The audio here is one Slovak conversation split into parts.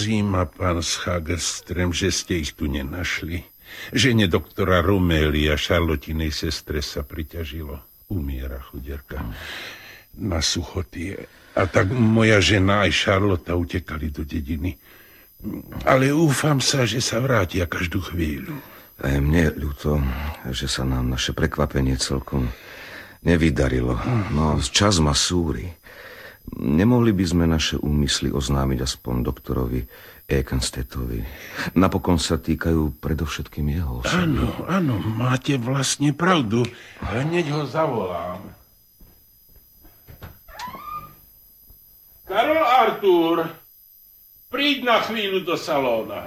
Mrzí ma, pán Schagerström, že ste ich tu nenašli. Žene doktora Romélia, Šarlotinej sestre, sa priťažilo. Umiera chudierka na suchoty. A tak moja žena aj Šarlota utekali do dediny. Ale úfam sa, že sa vrátia každú chvíľu. Aj mne ľúto, že sa nám naše prekvapenie celkom nevydarilo. No, čas ma súri. Nemohli by sme naše úmysly oznámiť aspoň doktorovi Ekenstedtovi. Napokon sa týkajú predovšetkým jeho osoby. Áno, máte vlastne pravdu. Hneď ho zavolám. Karol Artúr, príď na chvíľu do salóna.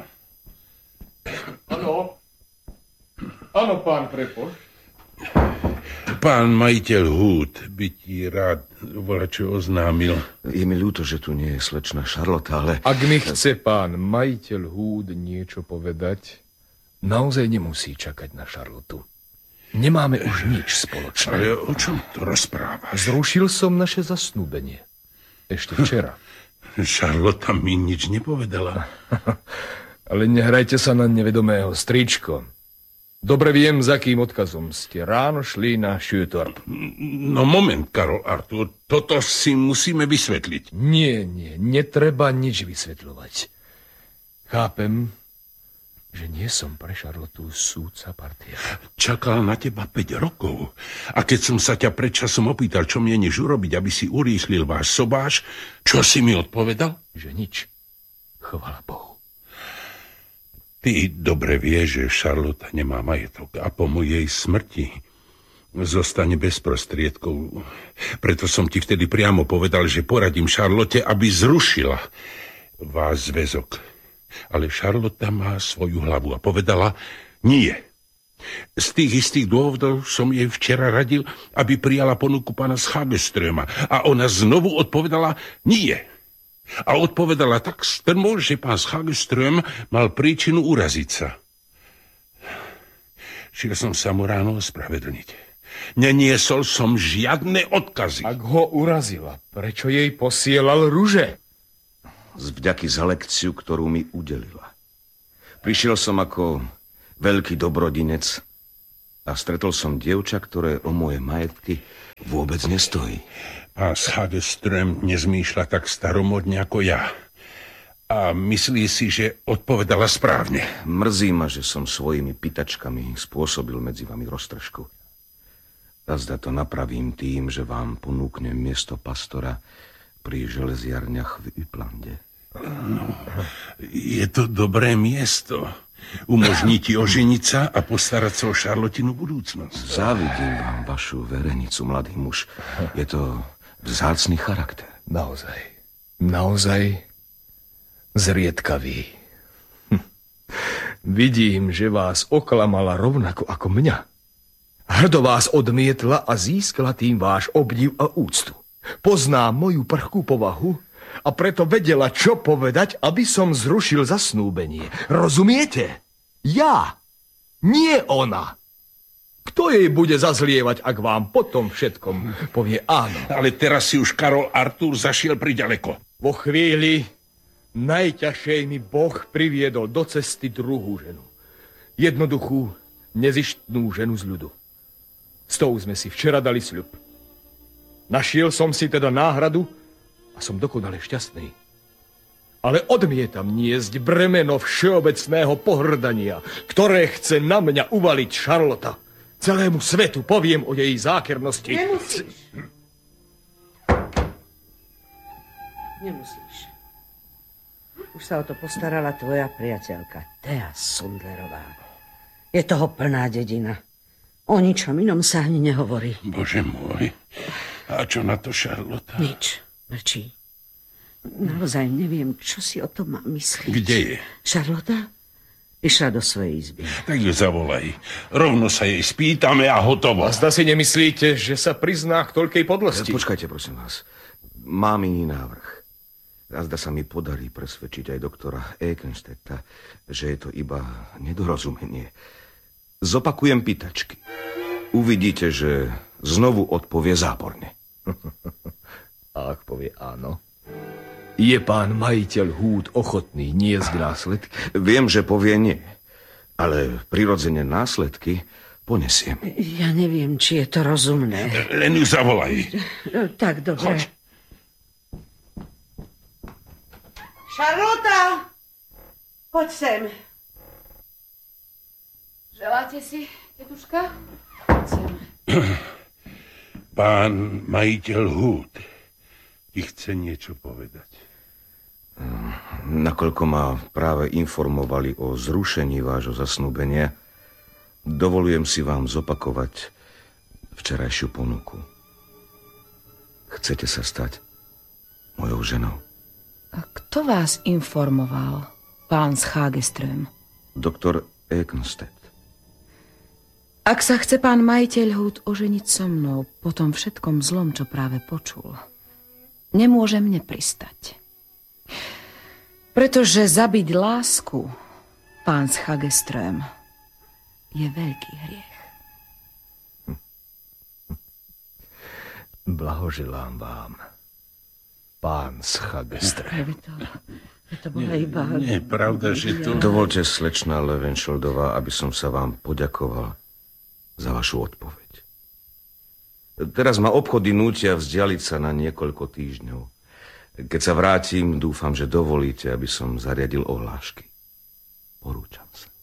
Áno, pán prepošt. Pán majiteľ Húd by ti rád volačo oznámil. Je mi ľúto, že tu nie je slečna Šarlota, ale... Ak mi chce pán majiteľ Húd niečo povedať, naozaj nemusí čakať na Šarlotu. Nemáme už nič spoločné. Ale o čom to rozprávaš? Zrušil som naše zasnúbenie. Ešte včera. Šarlota mi nič nepovedala. Ale nehrajte sa na nevedomého, stričko. Dobre viem, za akým odkazom ste ráno šli na Sjötorp. No moment, Karol Artúr, toto si musíme vysvetliť. Nie, netreba nič vysvetľovať. Chápem, že nie som pre Šarlotu súdca partia. Čakal na teba 5 rokov. A keď som sa ťa predčasom opýtal, čo mieniš urobiť, aby si urýchlil váš sobáš, čo si mi odpovedal? Že nič. Chvala Bohu. Ty dobre vieš, že Šarlota nemá majetok a po mojej smrti zostane bez prostriedkov. Preto som ti vtedy priamo povedal, že poradím Šarlote, aby zrušila váš zväzok. Ale Šarlota má svoju hlavu a povedala nie. Z tých istých dôvodov som jej včera radil, aby prijala ponuku pána Schagerströma. A ona znovu odpovedala nie. A odpovedala tak strmo, že pán Schagerström mal príčinu uraziť sa. Šiel som sa mu ráno ospravedlniť. Neniesol som žiadne odkazy. Ak ho urazila, prečo jej posielal ruže? Z vďaky za lekciu, ktorú mi udelila. Prišiel som ako veľký dobrodinec a stretol som dievča, ktoré o moje majetky vôbec nestojí. Pán Schagerström nezmýšľa tak staromodne ako ja. A myslí si, že odpovedala správne. Mrzí ma, že som svojimi pýtačkami spôsobil medzi vami roztržku. A zda to napravím tým, že vám ponúknem miesto pastora pri železiarniach v Yplande. No, je to dobré miesto. Umožní ti oženiť sa a postarať sa o Šarlotinu budúcnosť. Závidím vám vašu verenicu, mladý muž. Je to vzácny charakter. Naozaj zriedkavý. Vidím, že vás oklamala rovnako ako mňa. Hrdo vás odmietla a získala tým váš obdiv a úctu. Pozná moju prchkú povahu a preto vedela, čo povedať, aby som zrušil zasnúbenie. Rozumiete? Ja, nie ona. Kto jej bude zazlievať, ak vám potom všetkom povie áno? Ale teraz si už Karol Artúr zašiel priďaleko. Vo chvíli najťažšej mi Boh priviedol do cesty druhú ženu. Jednoduchú, nezištnú ženu z ľudu. S tou sme si včera dali sľub. Našiel som si teda náhradu a som dokonale šťastný. Ale odmietam niesť bremeno všeobecného pohrdania, ktoré chce na mňa uvaliť Šarlota. Celému svetu poviem o jej zákernosti. Nemusíš. Už sa o to postarala tvoja priateľka, Thea Sundlerová. Je toho plná dedina. O ničom inom sa ani nehovorí. Bože môj. A čo na to Šarlota? Nič. Mlčí. Naozaj neviem, čo si o tom má myslieť. Kde je? Šarlota? Išla do svojej izby. Tak ju zavolaj. Rovno sa jej spýtame a hotovo. A zda si nemyslíte, že sa prizná k toľkej podlosti? Počkajte, prosím vás. Mám iný návrh. A zda sa mi podarí presvedčiť aj doktora Ekenstedta, že je to iba nedorozumenie. Zopakujem pýtačky. Uvidíte, že znovu odpovie záporne. A ak povie áno? Je pán majiteľ húd ochotný niesť následky? Viem, že povie nie, ale prirodzene následky ponesiem. Ja neviem, či je to rozumné. Len ju zavolaj. Tak, dobre. Choď. Šarlota! Poď sem. Želáte si, tetuška? Poď sem. Pán majiteľ húd ti chce niečo povedať. Nakoľko ma práve informovali o zrušení vášho zasnúbenia, dovolujem si vám zopakovať včerajšiu ponuku. Chcete sa stať mojou ženou? A kto vás informoval, pán z Hageström? Doktor Ekenstedt. Ak sa chce pán majiteľ húd oženiť so mnou po tom všetkom zlom, čo práve počul, nemôžem nepristať. Pretože zabiť lásku, pán z Hageström, je veľký hriech. Blahoželám vám, pán z Hageström. To bola iba... Nie, pravda, že to... Dovolte, slečná Levenšoldová, aby som sa vám poďakoval za vašu odpoveď. Teraz ma obchody nútia vzdialiť sa na niekoľko týždňov. Keď sa vrátim, dúfam, že dovolíte, aby som zariadil ohlášky. Porúčam sa.